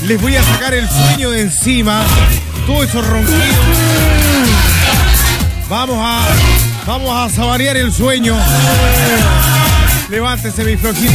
Les voy a sacar el sueño de encima. Todos esos ronquidos. Vamos a saborear el sueño. Levántese, mi flojito.